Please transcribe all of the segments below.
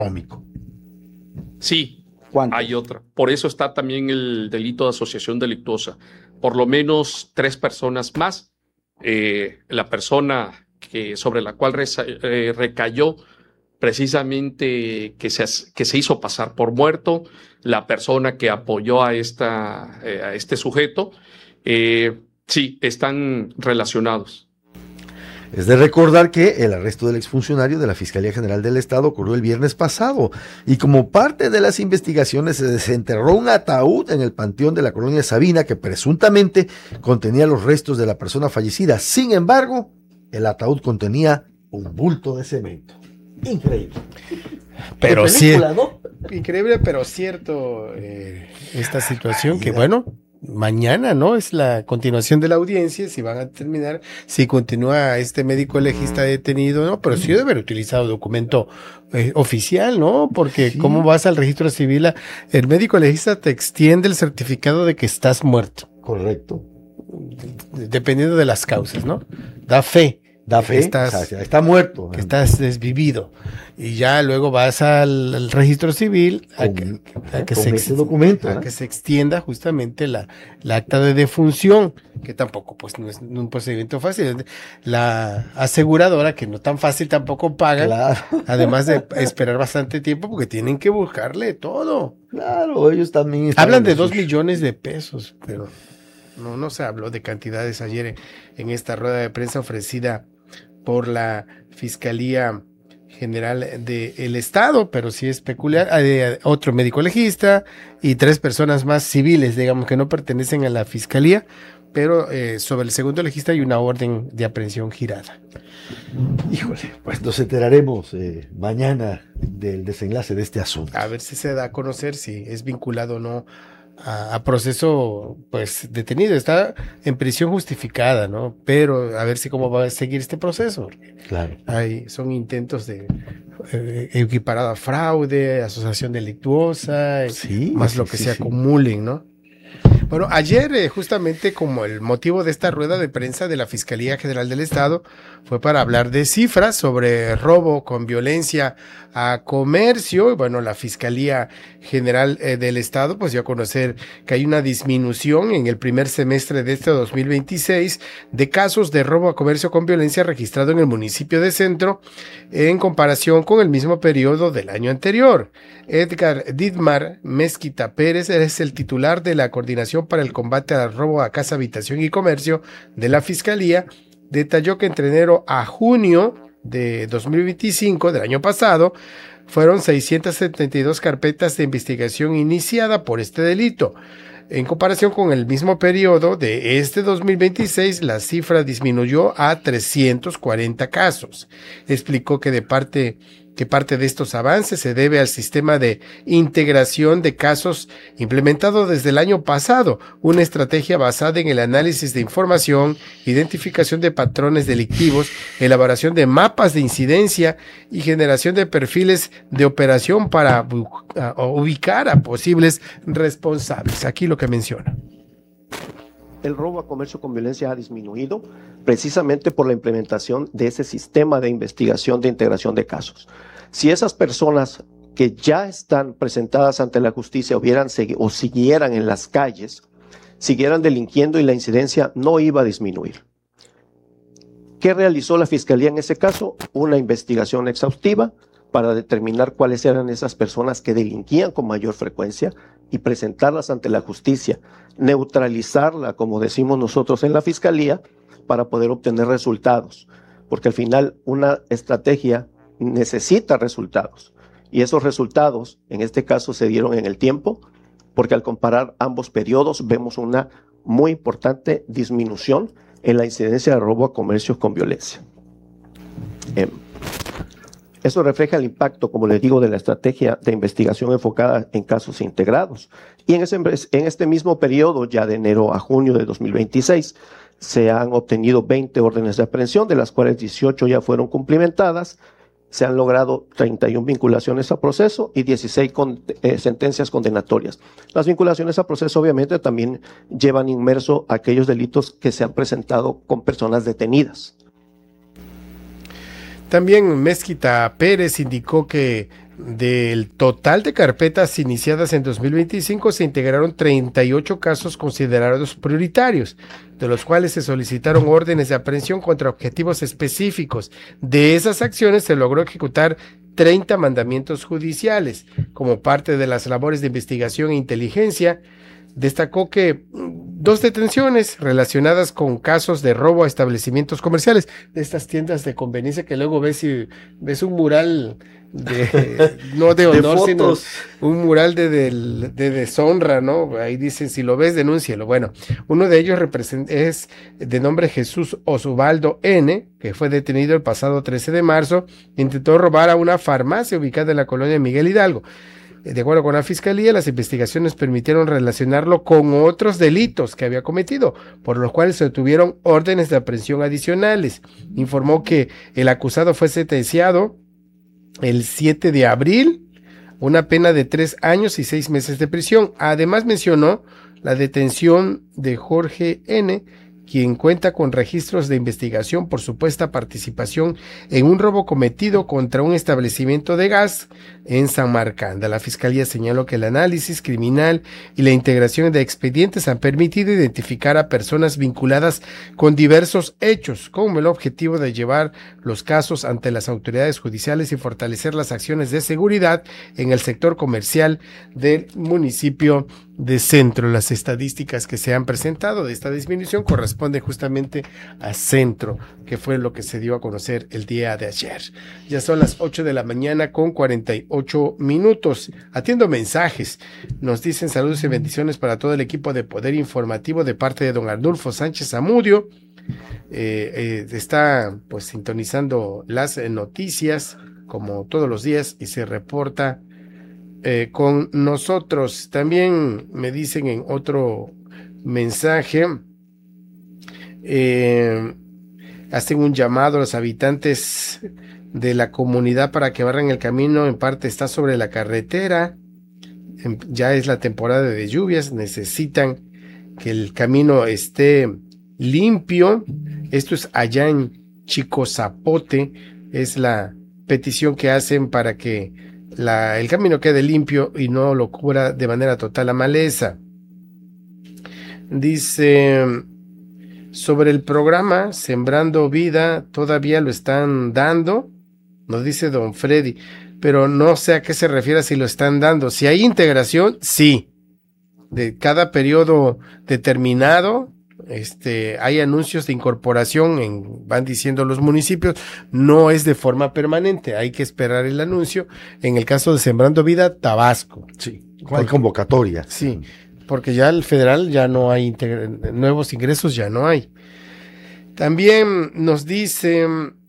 económico. Sí, ¿Cuántos? hay otra. Por eso está también el delito de asociación delictuosa. Por lo menos 3 personas más. La persona sobre la cual recayó precisamente que se hizo pasar por muerto, la persona que apoyó a este sujeto, sí, están relacionados. Es de recordar que el arresto del exfuncionario de la Fiscalía General del Estado ocurrió el viernes pasado y como parte de las investigaciones se desenterró un ataúd en el panteón de la colonia Sabina que presuntamente contenía los restos de la persona fallecida. Sin embargo, el ataúd contenía un bulto de cemento. Increíble. Pero película, sí, ¿no? Increíble, pero cierto esta situación que bueno, mañana, ¿no? Es la continuación de la audiencia, si van a determinar si continúa este médico legista detenido, ¿no? Pero sí debe haber utilizado documento oficial, ¿no? Porque Sí. ¿cómo vas al registro civil? El médico legista te extiende el certificado de que estás muerto, Correcto. dependiendo de las causas, ¿no? Da fe. Da fe, Estás, o sea, está muerto. que estás desvivido. Y ya luego vas al registro civil a que se extienda justamente la acta de defunción, que tampoco pues no es un procedimiento fácil. La aseguradora, que no tan fácil tampoco paga, Claro. además de esperar bastante tiempo porque tienen que buscarle todo. Claro, ellos también hablan de 2 millones de pesos, pero no se habló de cantidades ayer en esta rueda de prensa ofrecida por la Fiscalía General del Estado, pero sí es peculiar. Hay otro médico legista y 3 personas más civiles, digamos, que no pertenecen a la Fiscalía, pero sobre el segundo legista hay una orden de aprehensión girada. Híjole, pues nos enteraremos mañana del desenlace de este asunto. A ver si se da a conocer si es vinculado o no a proceso pues detenido. Está en prisión justificada, ¿no? Pero a ver si cómo va a seguir este proceso. Claro. Son intentos de equiparado a fraude, asociación delictuosa, Sí, más sí, lo que sí, se sí. acumulen, ¿no? Bueno, ayer justamente como el motivo de esta rueda de prensa de la Fiscalía General del Estado fue para hablar de cifras sobre robo con violencia a comercio. Y bueno, la Fiscalía General del Estado pues dio a conocer que hay una disminución en el primer semestre de este 2026 de casos de robo a comercio con violencia registrado en el municipio de Centro en comparación con el mismo periodo del año anterior. Edgar Didmar Mezquita Pérez es el titular de la Coordinación para el Combate al Robo a Casa, Habitación y Comercio de la Fiscalía. Detalló que entre enero a junio de 2025, del año pasado, fueron 672 carpetas de investigación iniciada por este delito. En comparación con el mismo periodo de este 2026, la cifra disminuyó a 340 casos. Explicó que parte de estos avances se debe al sistema de integración de casos implementado desde el año pasado, una estrategia basada en el análisis de información, identificación de patrones delictivos, elaboración de mapas de incidencia y generación de perfiles de operación para ubicar a posibles responsables. Aquí lo que menciona. El robo a comercio con violencia ha disminuido precisamente por la implementación de ese sistema de investigación de integración de casos. Si esas personas que ya están presentadas ante la justicia siguieran en las calles, siguieran delinquiendo y la incidencia no iba a disminuir. ¿Qué realizó la Fiscalía en ese caso? Una investigación exhaustiva para determinar cuáles eran esas personas que delinquían con mayor frecuencia y presentarlas ante la justicia, neutralizarla, como decimos nosotros en la Fiscalía, para poder obtener resultados. Porque al final una estrategia necesita resultados. Y esos resultados, en este caso, se dieron en el tiempo, porque al comparar ambos periodos vemos una muy importante disminución en la incidencia de robo a comercios con violencia. Eso refleja el impacto, como les digo, de la estrategia de investigación enfocada en casos integrados. Y en este mismo periodo, ya de enero a junio de 2026, se han obtenido 20 órdenes de aprehensión, de las cuales 18 ya fueron cumplimentadas. Se han logrado 31 vinculaciones a proceso y 16 sentencias condenatorias. Las vinculaciones a proceso obviamente también llevan inmerso aquellos delitos que se han presentado con personas detenidas. También Mezquita Pérez indicó que del total de carpetas iniciadas en 2025 se integraron 38 casos considerados prioritarios, de los cuales se solicitaron órdenes de aprehensión contra objetivos específicos. De esas acciones se logró ejecutar 30 mandamientos judiciales. Como parte de las labores de investigación e inteligencia, destacó que 2 detenciones relacionadas con casos de robo a establecimientos comerciales, de estas tiendas de conveniencia que luego ves un mural no de honor, de sino un mural de deshonra, ¿no? Ahí dicen, si lo ves, denúncialo. Bueno, uno de ellos es de nombre Jesús Osvaldo N., que fue detenido el pasado 13 de marzo, intentó robar a una farmacia ubicada en la colonia Miguel Hidalgo. De acuerdo con la Fiscalía, las investigaciones permitieron relacionarlo con otros delitos que había cometido, por los cuales se obtuvieron órdenes de aprehensión adicionales. Informó que el acusado fue sentenciado el 7 de abril, una pena de 3 años y 6 meses de prisión. Además mencionó la detención de Jorge N., quien cuenta con registros de investigación por supuesta participación en un robo cometido contra un establecimiento de gas en San Marcanda. La Fiscalía señaló que el análisis criminal y la integración de expedientes han permitido identificar a personas vinculadas con diversos hechos, con el objetivo de llevar los casos ante las autoridades judiciales y fortalecer las acciones de seguridad en el sector comercial del municipio de Centro. Las estadísticas que se han presentado de esta disminución corresponden justamente a Centro, que fue lo que se dio a conocer el día de ayer. Ya son las 8 de la mañana con 48 minutos. Atiendo mensajes. Nos dicen saludos y bendiciones para todo el equipo de Poder Informativo de parte de don Arnulfo Sánchez Zamudio. Está pues sintonizando las noticias como todos los días y se reporta con nosotros. También me dicen en otro mensaje, hacen un llamado a los habitantes de la comunidad para que barran el camino, en parte está sobre la carretera, ya es la temporada de lluvias, necesitan que el camino esté limpio. Esto es allá en Chico Zapote, es la petición que hacen para que el camino quede limpio y no lo cubra de manera total la maleza. Dice, sobre el programa Sembrando Vida, todavía lo están dando, nos dice don Freddy, pero no sé a qué se refiere si lo están dando. Si hay integración, sí, de cada periodo determinado. Hay anuncios de incorporación, van diciendo los municipios, no es de forma permanente, hay que esperar el anuncio. En el caso de Sembrando Vida, Tabasco. Sí, hay convocatoria. Sí, porque ya el federal ya no hay nuevos ingresos, ya no hay. También nos dice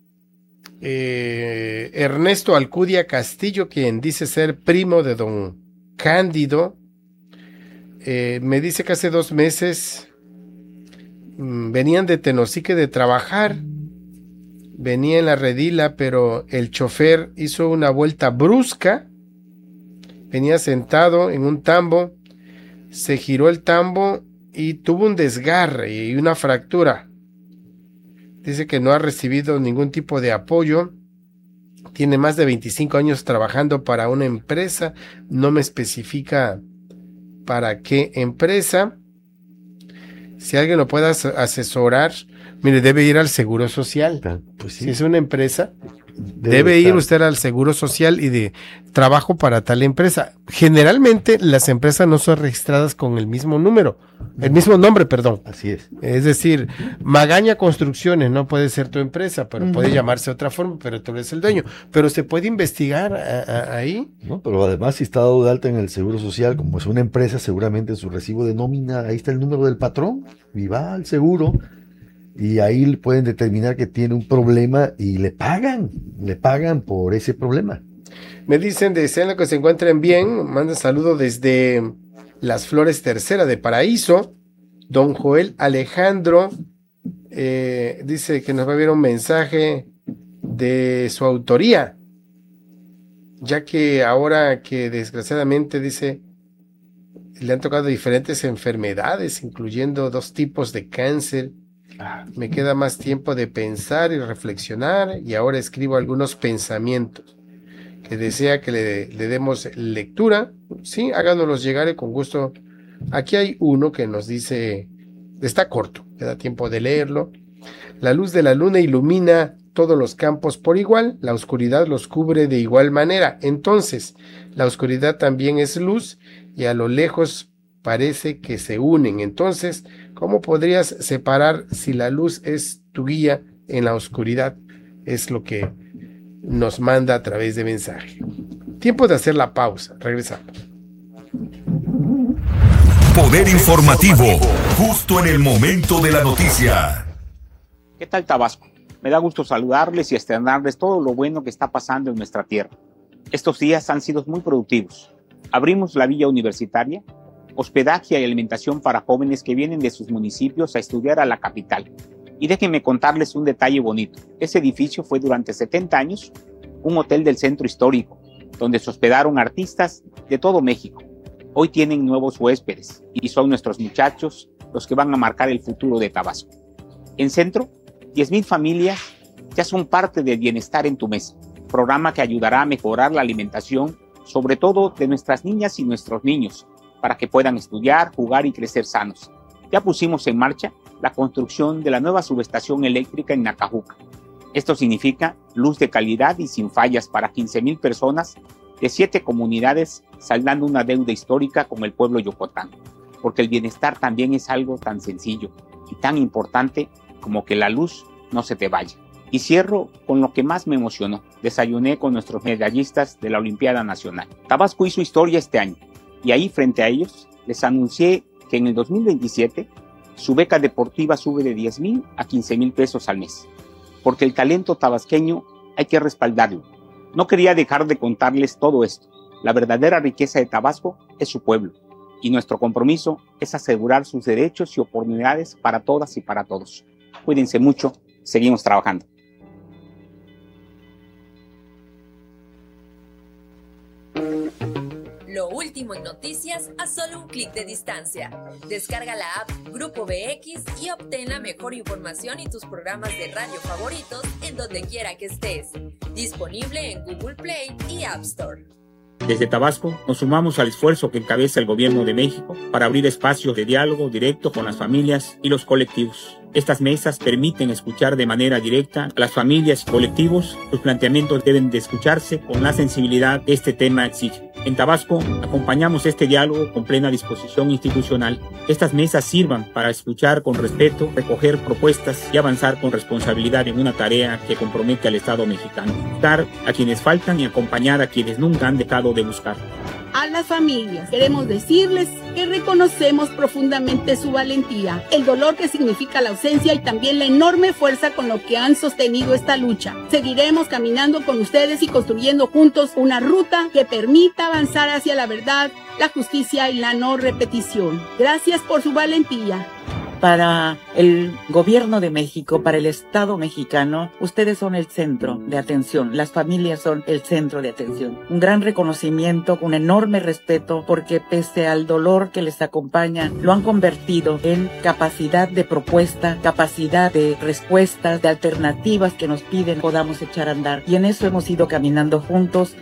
Ernesto Alcudia Castillo, quien dice ser primo de don Cándido, me dice que hace 2 meses venían de Tenosique de trabajar, venía en la Redila, pero el chofer hizo una vuelta brusca, venía sentado en un tambo, se giró el tambo y tuvo un desgarre y una fractura. Dice que no ha recibido ningún tipo de apoyo, tiene más de 25 años trabajando para una empresa, no me especifica para qué empresa. Si alguien lo puede asesorar, mire, debe ir al Seguro Social. Pues sí. Si es una empresa, debe ir usted al Seguro Social y de trabajo para tal empresa. Generalmente las empresas no son registradas con el mismo número, el mismo nombre, perdón. Así es. Es decir, Magaña Construcciones no puede ser tu empresa, pero puede llamarse de otra forma, pero tú eres el dueño. Pero se puede investigar ahí. No, pero además, si está dado de alta en el Seguro Social, como es una empresa, seguramente en su recibo de nómina, ahí está el número del patrón, y va al seguro, y ahí pueden determinar que tiene un problema y le pagan por ese problema. Me dicen, desean que se encuentren bien, mandan saludo desde Las Flores Tercera de Paraíso. Don Joel Alejandro dice que nos va a enviar un mensaje de su autoría, ya que ahora que desgraciadamente dice le han tocado diferentes enfermedades, incluyendo 2 tipos de cáncer. Me queda más tiempo de pensar y reflexionar y ahora escribo algunos pensamientos. que desea que le demos lectura, sí, háganoslos llegar y con gusto. Aquí hay uno que nos dice, está corto, me da tiempo de leerlo. La luz de la luna ilumina todos los campos por igual, la oscuridad los cubre de igual manera. Entonces, la oscuridad también es luz y a lo lejos parece que se unen. Entonces, ¿cómo podrías separar si la luz es tu guía en la oscuridad? Es lo que nos manda a través de mensaje. Tiempo de hacer la pausa. Regresamos. Poder informativo, justo en el momento de la noticia. ¿Qué tal, Tabasco? Me da gusto saludarles y externarles todo lo bueno que está pasando en nuestra tierra. Estos días han sido muy productivos. Abrimos la Villa Universitaria, hospedaje y alimentación para jóvenes que vienen de sus municipios a estudiar a la capital. Y déjenme contarles un detalle bonito. Ese edificio fue durante 70 años un hotel del centro histórico, donde se hospedaron artistas de todo México. Hoy tienen nuevos huéspedes y son nuestros muchachos los que van a marcar el futuro de Tabasco. En Centro, 10,000 familias ya son parte del Bienestar en tu Mesa, programa que ayudará a mejorar la alimentación, sobre todo de nuestras niñas y nuestros niños, para que puedan estudiar, jugar y crecer sanos. Ya pusimos en marcha la construcción de la nueva subestación eléctrica en Nacajuca. Esto significa luz de calidad y sin fallas para 15,000 personas de 7 comunidades, saldando una deuda histórica con el pueblo yocotán, porque el bienestar también es algo tan sencillo y tan importante como que la luz no se te vaya. Y cierro con lo que más me emocionó. Desayuné con nuestros medallistas de la Olimpiada Nacional. Tabasco hizo historia este año y ahí frente a ellos les anuncié que en el 2027 su beca deportiva sube de 10,000 a 15,000 pesos al mes, porque el talento tabasqueño hay que respaldarlo. No quería dejar de contarles todo esto. La verdadera riqueza de Tabasco es su pueblo y nuestro compromiso es asegurar sus derechos y oportunidades para todas y para todos. Cuídense mucho, seguimos trabajando. Lo último en noticias a solo un clic de distancia. Descarga la app Grupo BX y obtén la mejor información y tus programas de radio favoritos en donde quiera que estés. Disponible en Google Play y App Store. Desde Tabasco nos sumamos al esfuerzo que encabeza el Gobierno de México para abrir espacios de diálogo directo con las familias y los colectivos. Estas mesas permiten escuchar de manera directa a las familias y colectivos. Sus planteamientos deben de escucharse con la sensibilidad que este tema exige. En Tabasco acompañamos este diálogo con plena disposición institucional. Estas mesas sirvan para escuchar con respeto, recoger propuestas y avanzar con responsabilidad en una tarea que compromete al Estado mexicano. Buscar a quienes faltan y acompañar a quienes nunca han dejado de buscar. A las familias queremos decirles que reconocemos profundamente su valentía, el dolor que significa la ausencia y también la enorme fuerza con lo que han sostenido esta lucha. Seguiremos caminando con ustedes y construyendo juntos una ruta que permita avanzar hacia la verdad, la justicia y la no repetición. Gracias por su valentía. Para el gobierno de México, para el Estado mexicano, ustedes son el centro de atención, las familias son el centro de atención. Un gran reconocimiento, un enorme respeto, porque pese al dolor que les acompaña, lo han convertido en capacidad de propuesta, capacidad de respuestas, de alternativas que nos piden podamos echar a andar. Y en eso hemos ido caminando juntos.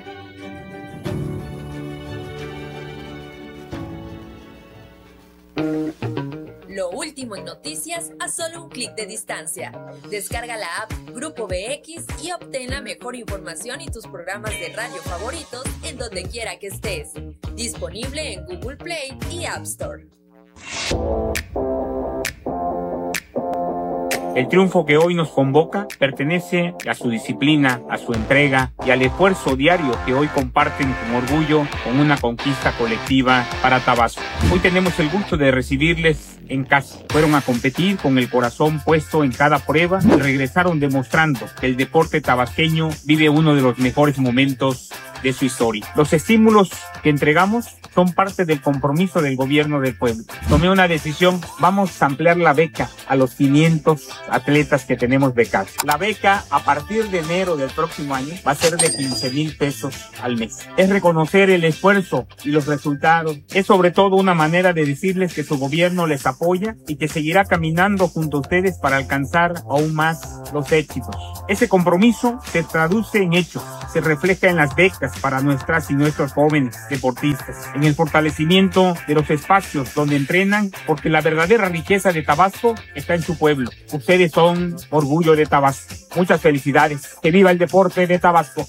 Lo último en noticias a solo un clic de distancia. Descarga la app Grupo BX y obtén la mejor información y tus programas de radio favoritos en donde quiera que estés. Disponible en Google Play y App Store. El triunfo que hoy nos convoca pertenece a su disciplina, a su entrega y al esfuerzo diario que hoy comparten con orgullo con una conquista colectiva para Tabasco. Hoy tenemos el gusto de recibirles en casa. Fueron a competir con el corazón puesto en cada prueba y regresaron demostrando que el deporte tabasqueño vive uno de los mejores momentos de su historia. Los estímulos que entregamos son parte del compromiso del gobierno del pueblo. Tomé una decisión, vamos a ampliar la beca a los 500 atletas que tenemos becados. La beca a partir de enero del próximo año va a ser de 15,000 pesos al mes. Es reconocer el esfuerzo y los resultados. Es sobre todo una manera de decirles que su gobierno les apoya y que seguirá caminando junto a ustedes para alcanzar aún más los éxitos. Ese compromiso se traduce en hechos, se refleja en las becas mejores para nuestras y nuestros jóvenes deportistas, en el fortalecimiento de los espacios donde entrenan, porque la verdadera riqueza de Tabasco está en su pueblo. Ustedes son orgullo de Tabasco. Muchas felicidades. Que viva el deporte de Tabasco.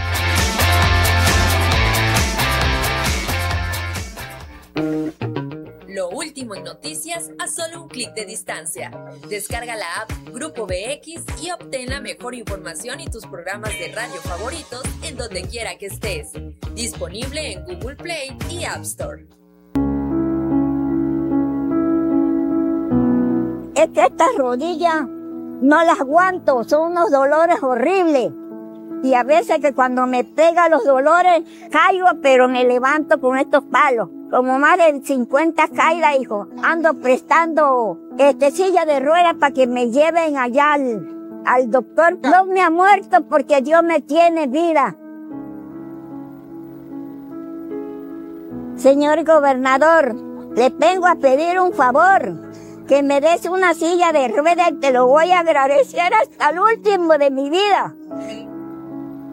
Lo último en noticias a solo un clic de distancia. Descarga la app Grupo BX y obtén la mejor información y tus programas de radio favoritos en donde quiera que estés. Disponible en Google Play y App Store. Es que estas rodillas no las aguanto, son unos dolores horribles. Y a veces que cuando me pega los dolores, caigo, pero me levanto con estos palos. Como más de 50 caídas, hijo. Ando prestando silla de ruedas para que me lleven allá al doctor. No me ha muerto porque Dios me tiene vida. Señor gobernador, le vengo a pedir un favor. Que me des una silla de ruedas y te lo voy a agradecer hasta el último de mi vida.